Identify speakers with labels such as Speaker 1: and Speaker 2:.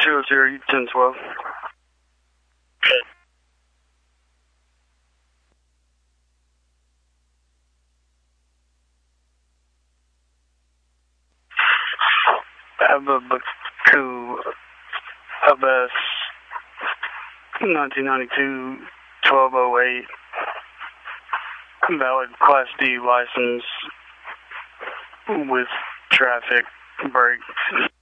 Speaker 1: 1012.
Speaker 2: Okay.
Speaker 1: Ababaku Abbas 1992 1208 valid Class D license with traffic brakes.